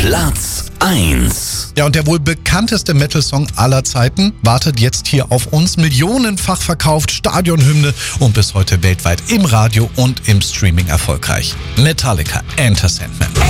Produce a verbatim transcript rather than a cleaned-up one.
Platz eins. Ja, und der wohl bekannteste Metal-Song aller Zeiten wartet jetzt hier auf uns. Millionenfach verkauft, Stadionhymne und bis heute weltweit im Radio und im Streaming erfolgreich. Metallica, Enter Sandman.